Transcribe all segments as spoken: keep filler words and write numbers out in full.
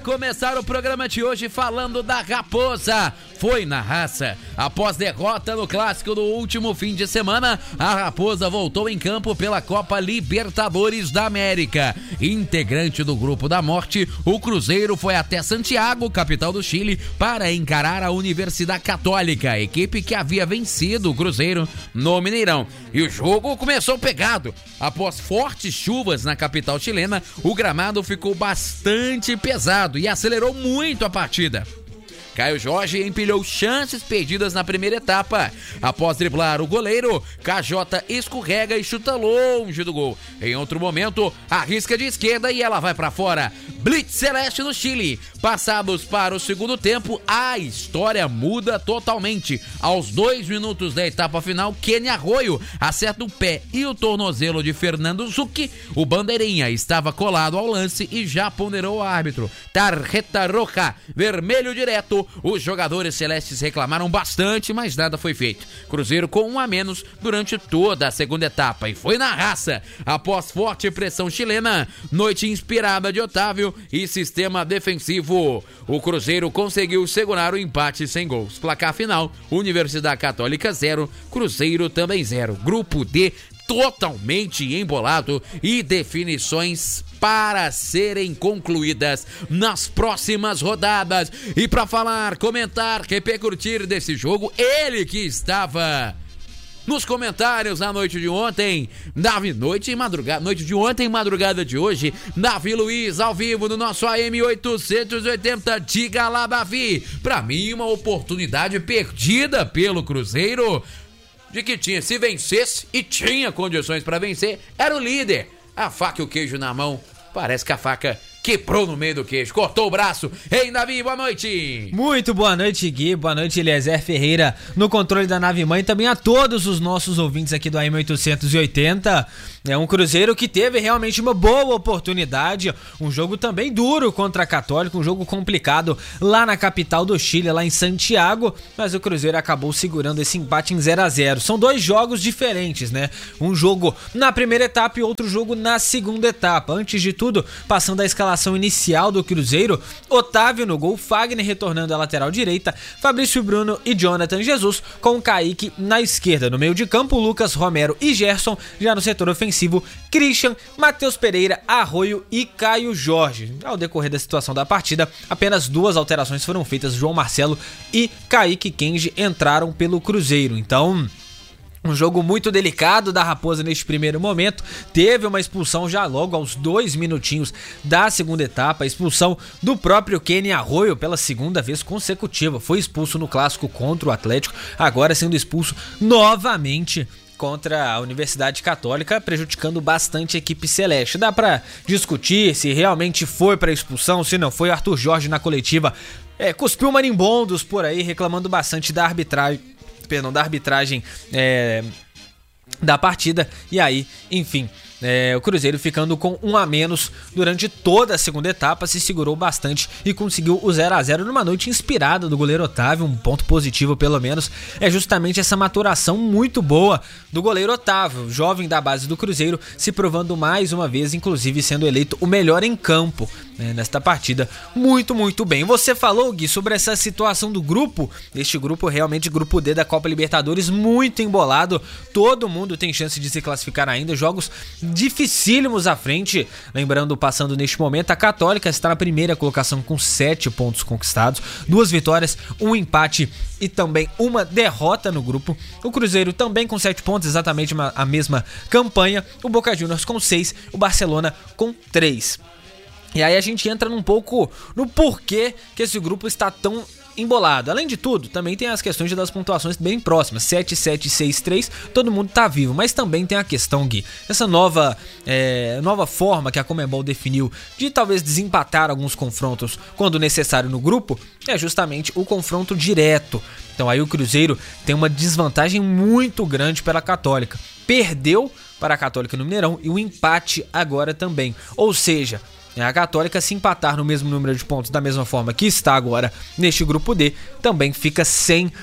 começar o programa de hoje falando da Raposa. Foi na raça. Após derrota no clássico do último fim de semana, a Raposa voltou em campo pela Copa Libertadores da América. Integrante do Grupo da Morte, o Cruzeiro foi até Santiago, capital do Chile, para encarar a Universidade Católica, equipe que havia vencido o Cruzeiro no Mineirão. E o jogo começou pegado. Após fortes chuvas na capital chilena, o gramado ficou bastante pesado e acelerou muito a partida. Caio Jorge empilhou chances perdidas na primeira etapa. Após driblar o goleiro, K J escorrega e chuta longe do gol. Em outro momento, arrisca de esquerda e ela vai para fora. Blitz celeste no Chile. Passados para o segundo tempo, a história muda totalmente. Aos dois minutos da etapa final, Kenny Arroyo acerta o pé e o tornozelo de Fernando Zucchi. O bandeirinha estava colado ao lance e já ponderou o árbitro. Tarjeta roja, vermelho direto. Os jogadores celestes reclamaram bastante, mas nada foi feito. Cruzeiro com um a menos durante toda a segunda etapa e foi na raça. Após forte pressão chilena, noite inspirada de Otávio e sistema defensivo, o Cruzeiro conseguiu segurar o empate sem gols. Placar final, Universidade Católica zero, Cruzeiro também zero. Grupo D totalmente embolado e definições para serem concluídas nas próximas rodadas. E para falar, comentar, repercutir desse jogo, ele que estava nos comentários na noite de ontem, Davi, noite e madrugada, noite de ontem e madrugada de hoje, Davi Luiz, ao vivo no nosso A M oitocentos e oitenta. Diga lá, Davi, para mim uma oportunidade perdida pelo Cruzeiro, de que tinha, se vencesse e tinha condições para vencer, era o líder. A faca e o queijo na mão, parece que a faca quebrou no meio do queijo, cortou o braço. Ei, Davi, boa noite. Muito boa noite, Gui, boa noite, Eliezer Ferreira, no controle da nave mãe, também a todos os nossos ouvintes aqui do A M oitocentos e oitenta. É um Cruzeiro que teve realmente uma boa oportunidade, um jogo também duro contra a Católica, um jogo complicado lá na capital do Chile, lá em Santiago, mas o Cruzeiro acabou segurando esse empate em zero a zero. São dois jogos diferentes, né? Um jogo na primeira etapa e outro jogo na segunda etapa. Antes de tudo, passando a escalação inicial do Cruzeiro, Otávio no gol, Fagner retornando à lateral direita, Fabrício Bruno e Jonathan Jesus com Kaique na esquerda. No meio de campo, Lucas Romero e Gerson, já no setor ofensivo, Christian, Matheus Pereira, Arroyo e Caio Jorge. Ao decorrer da situação da partida, apenas duas alterações foram feitas. João Marcelo e Kaique Kenji entraram pelo Cruzeiro. Então, um jogo muito delicado da Raposa neste primeiro momento. Teve uma expulsão já logo aos dois minutinhos da segunda etapa. A expulsão do próprio Kenny Arroyo pela segunda vez consecutiva. Foi expulso no clássico contra o Atlético, agora sendo expulso novamente contra a Universidade Católica, prejudicando bastante a equipe celeste. Dá pra discutir se realmente foi pra expulsão, se não foi. Arthur Jorge na coletiva é, cuspiu marimbondos por aí, reclamando bastante da arbitragem, perdão, da arbitragem é, da partida. E aí, enfim, É, o Cruzeiro ficando com um a menos durante toda a segunda etapa, se segurou bastante e conseguiu o zero a zero numa noite inspirada do goleiro Otávio. Um ponto positivo, pelo menos, é justamente essa maturação muito boa do goleiro Otávio, jovem da base do Cruzeiro, se provando mais uma vez, inclusive sendo eleito o melhor em campo, né, nesta partida. Muito, muito bem. Você falou, Gui, sobre essa situação do grupo, este grupo realmente, grupo D da Copa Libertadores, muito embolado, todo mundo tem chance de se classificar ainda, jogos dificílimos à frente. Lembrando, passando neste momento, a Católica está na primeira colocação com sete pontos conquistados, duas vitórias, um empate e também uma derrota no grupo. O Cruzeiro também com sete pontos, exatamente a mesma campanha. O Boca Juniors com seis, o Barcelona com três. E aí a gente entra num pouco no porquê que esse grupo está tão embolado. Além de tudo, também tem as questões das pontuações bem próximas, sete, sete, seis, três, todo mundo tá vivo, mas também tem a questão, Gui, essa nova, é, nova forma que a Conmebol definiu de talvez desempatar alguns confrontos quando necessário no grupo, é justamente o confronto direto. Então aí o Cruzeiro tem uma desvantagem muito grande pela Católica, perdeu para a Católica no Mineirão e o empate agora também, ou seja, a Católica, se empatar no mesmo número de pontos da mesma forma que está agora neste grupo D, também fica sem,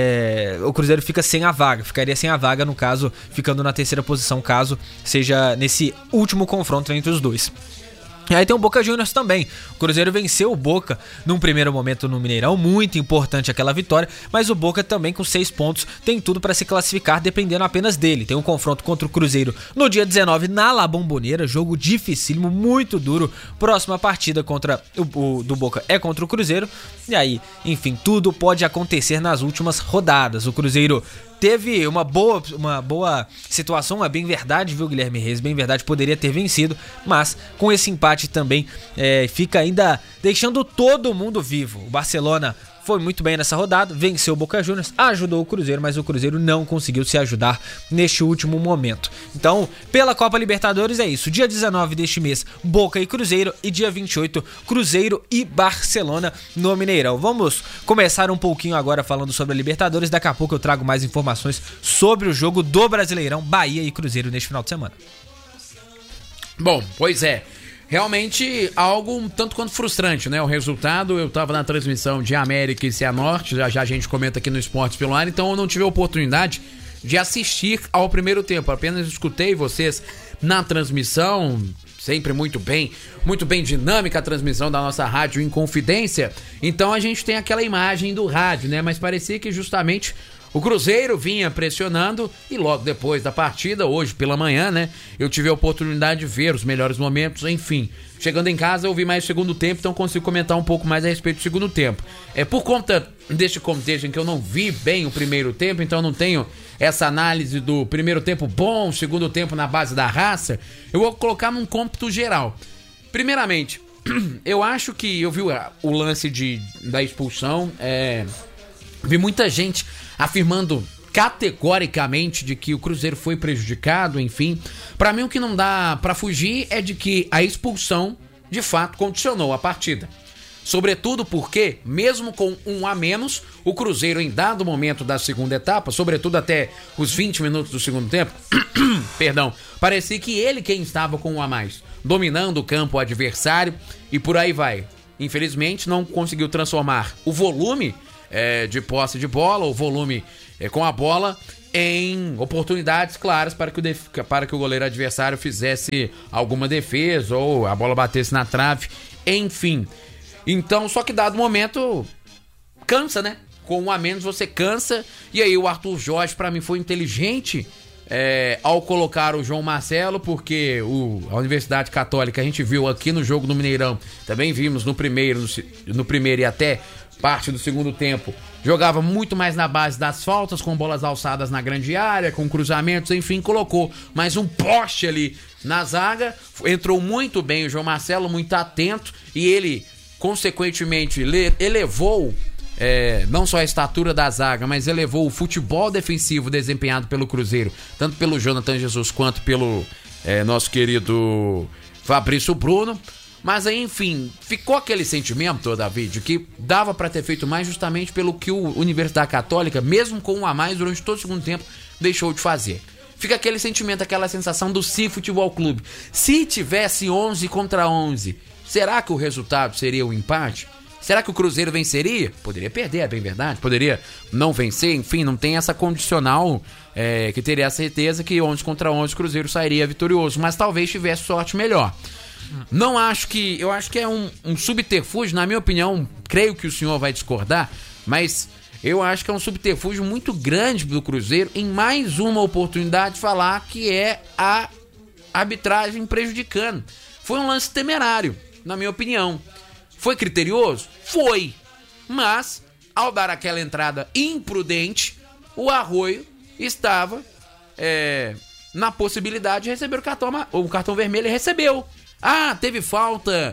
é, o Cruzeiro fica sem a vaga, ficaria sem a vaga no caso, ficando na terceira posição, caso seja nesse último confronto entre os dois. E aí tem o Boca Juniors também. O Cruzeiro venceu o Boca num primeiro momento no Mineirão, muito importante aquela vitória, mas o Boca também com seis pontos tem tudo para se classificar dependendo apenas dele. Tem um confronto contra o Cruzeiro no dia dezenove na La Bombonera, jogo dificílimo, muito duro. Próxima partida contra o, o do Boca é contra o Cruzeiro. E aí, enfim, tudo pode acontecer nas últimas rodadas. O Cruzeiro teve uma boa, uma boa situação, é bem verdade, viu, Guilherme Reis? Bem verdade, poderia ter vencido, mas com esse empate também é, fica ainda deixando todo mundo vivo. O Barcelona foi muito bem nessa rodada, venceu o Boca Juniors, ajudou o Cruzeiro, mas o Cruzeiro não conseguiu se ajudar neste último momento. Então, pela Copa Libertadores é isso. Dia dezenove deste mês, Boca e Cruzeiro, e dia vinte e oito, Cruzeiro e Barcelona no Mineirão. Vamos começar um pouquinho agora falando sobre a Libertadores. Daqui a pouco eu trago mais informações sobre o jogo do Brasileirão, Bahia e Cruzeiro neste final de semana. Bom, pois é. Realmente algo um tanto quanto frustrante, né? O resultado, eu tava na transmissão de América e Cianorte, já já a gente comenta aqui no Esportes pelo Ar, então eu não tive a oportunidade de assistir ao primeiro tempo, apenas escutei vocês na transmissão, sempre muito bem, muito bem dinâmica a transmissão da nossa rádio Inconfidência, então a gente tem aquela imagem do rádio, né? Mas parecia que justamente o Cruzeiro vinha pressionando e logo depois da partida, hoje pela manhã, né, eu tive a oportunidade de ver os melhores momentos, enfim. Chegando em casa eu vi mais o segundo tempo, então consigo comentar um pouco mais a respeito do segundo tempo. É por conta deste contexto em que eu não vi bem o primeiro tempo, então não tenho essa análise do primeiro tempo bom, segundo tempo na base da raça, eu vou colocar num cômputo geral. Primeiramente, eu acho que eu vi o, o lance de, da expulsão, é, vi muita gente afirmando categoricamente de que o Cruzeiro foi prejudicado, enfim. Pra mim o que não dá pra fugir é de que a expulsão de fato condicionou a partida. Sobretudo porque, mesmo com um a menos, o Cruzeiro em dado momento da segunda etapa, sobretudo até os vinte minutos do segundo tempo, perdão, parecia que ele quem estava com um a mais, dominando o campo adversário e por aí vai. Infelizmente não conseguiu transformar o volume É, de posse de bola, o volume é, com a bola em oportunidades claras para que, o def... para que o goleiro adversário fizesse alguma defesa ou a bola batesse na trave, enfim. Então, só que dado momento cansa, né? Com um a menos você cansa, e aí o Arthur Jorge para mim foi inteligente é, ao colocar o João Marcelo, porque o, a Universidade Católica a gente viu aqui no jogo do Mineirão, também vimos no primeiro, no, no primeiro e até parte do segundo tempo, jogava muito mais na base das faltas, com bolas alçadas na grande área, com cruzamentos, enfim, colocou mais um poste ali na zaga, entrou muito bem o João Marcelo, muito atento, e ele, consequentemente, elevou é, não só a estatura da zaga, mas elevou o futebol defensivo desempenhado pelo Cruzeiro, tanto pelo Jonathan Jesus quanto pelo é, nosso querido Fabrício Bruno. Mas aí, enfim, ficou aquele sentimento, Davi, de que dava pra ter feito mais justamente pelo que o Universidade Católica, mesmo com um a mais durante todo o segundo tempo, deixou de fazer. Fica aquele sentimento, aquela sensação do Si Futebol Clube. Se tivesse onze contra onze, será que o resultado seria o empate? Será que o Cruzeiro venceria? Poderia perder, é bem verdade. Poderia não vencer, enfim, não tem essa condicional é, que teria a certeza que onze contra onze o Cruzeiro sairia vitorioso, mas talvez tivesse sorte melhor. Não acho que... Eu acho que é um, um subterfúgio, na minha opinião, creio que o senhor vai discordar, mas eu acho que é um subterfúgio muito grande do Cruzeiro em mais uma oportunidade de falar que é a arbitragem prejudicando. Foi um lance temerário, na minha opinião. Foi criterioso? Foi. Mas, ao dar aquela entrada imprudente, o Arroio estava é, na possibilidade de receber o cartão, o cartão vermelho e recebeu. Ah, teve falta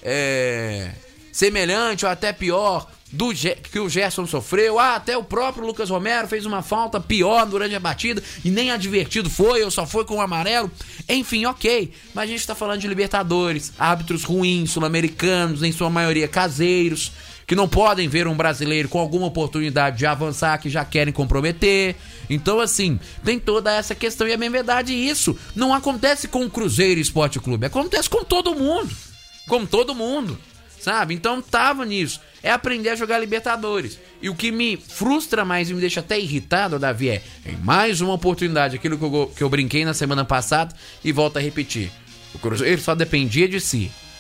é, semelhante ou até pior do que o Gerson sofreu. Ah, até o próprio Lucas Romero fez uma falta pior durante a batida e nem advertido foi, ou só foi com o amarelo. Enfim, ok, mas a gente tá falando de Libertadores, árbitros ruins, sul-americanos, em sua maioria caseiros, que não podem ver um brasileiro com alguma oportunidade de avançar, que já querem comprometer. Então, assim, tem toda essa questão, e é bem verdade isso. Não acontece com o Cruzeiro Esporte Clube, acontece com todo mundo. Com todo mundo, sabe? Então, tava nisso. É aprender a jogar Libertadores. E o que me frustra mais e me deixa até irritado, Davi, é em mais uma oportunidade, aquilo que eu, que eu brinquei na semana passada e volto a repetir. O Cruzeiro só dependia de si.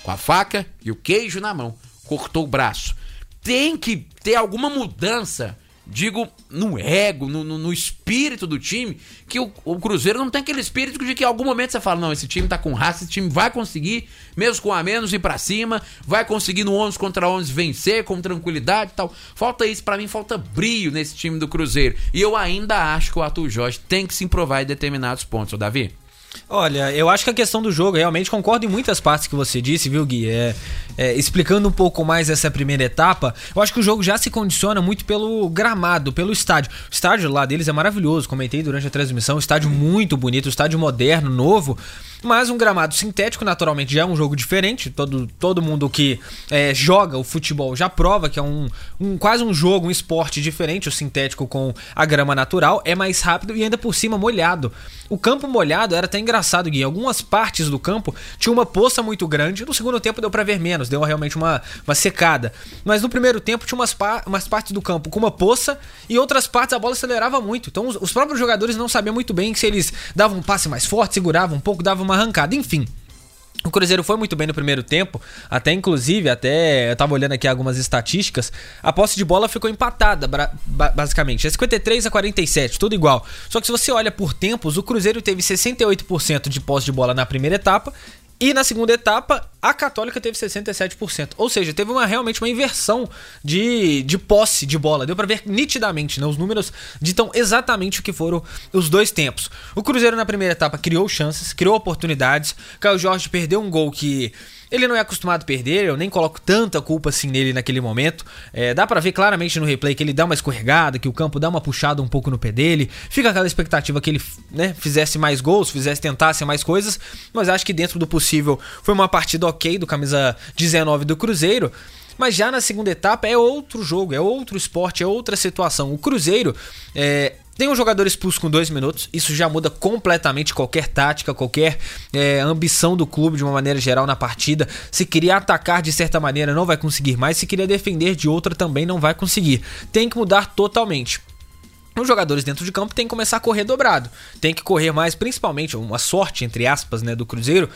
com a faca e o queijo na mão, cortou o braço. Tem que ter alguma mudança, digo, no ego, no, no, no espírito do time, que o, o Cruzeiro não tem aquele espírito de que em algum momento você fala, não, esse time tá com raça, esse time vai conseguir, mesmo com a menos, ir pra cima, vai conseguir no onze contra onze vencer com tranquilidade e tal. Falta isso, pra mim falta brilho nesse time do Cruzeiro. E eu ainda acho que o Arthur Jorge tem que se improvar em determinados pontos, ô Davi. Olha, eu acho que a questão do jogo, realmente concordo em muitas partes que você disse, viu, Gui? É, é, explicando um pouco mais essa primeira etapa, eu acho que o jogo já se condiciona muito pelo gramado, pelo estádio. O estádio lá deles é maravilhoso, comentei durante a transmissão, um estádio muito bonito, um estádio moderno, novo, mas um gramado sintético, naturalmente, já é um jogo diferente. Todo, todo mundo que é, joga o futebol já prova que é um, um quase um jogo, um esporte diferente, o sintético com a grama natural, é mais rápido e ainda por cima molhado. O campo molhado era até engraçado, Gui. Algumas partes do campo tinha uma poça muito grande. No segundo tempo deu pra ver menos, deu realmente uma, uma secada. Mas no primeiro tempo tinha umas, pa- umas partes do campo com uma poça e outras partes a bola acelerava muito. Então os, os próprios jogadores não sabiam muito bem se eles davam um passe mais forte, seguravam um pouco, davam uma arrancada. Enfim, o Cruzeiro foi muito bem no primeiro tempo, até inclusive, até eu tava olhando aqui algumas estatísticas, a posse de bola ficou empatada, basicamente, é cinquenta e três a quarenta e sete, tudo igual. Só que se você olha por tempos, o Cruzeiro teve sessenta e oito por cento de posse de bola na primeira etapa, e na segunda etapa, a Católica teve sessenta e sete por cento. Ou seja, teve uma, realmente uma inversão de, de posse de bola. Deu pra ver nitidamente, né? Os números ditam exatamente o que foram os dois tempos. O Cruzeiro na primeira etapa criou chances, criou oportunidades. Caio Jorge perdeu um gol que ele não é acostumado a perder, eu nem coloco tanta culpa assim nele naquele momento. É, dá pra ver claramente no replay que ele dá uma escorregada, que o campo dá uma puxada um pouco no pé dele. Fica aquela expectativa que ele, né, fizesse mais gols, fizesse, tentasse mais coisas. Mas acho que dentro do possível foi uma partida ok do camisa dezenove do Cruzeiro. Mas já na segunda etapa é outro jogo, é outro esporte, é outra situação. O Cruzeiro é, tem um jogador expulso com dois minutos, isso já muda completamente qualquer tática, qualquer é, ambição do clube de uma maneira geral na partida. Se queria atacar de certa maneira não vai conseguir mais, se queria defender de outra também não vai conseguir. Tem que mudar totalmente. Os jogadores dentro de campo têm que começar a correr dobrado. Tem que correr mais, principalmente, uma sorte, entre aspas, né, do Cruzeiro,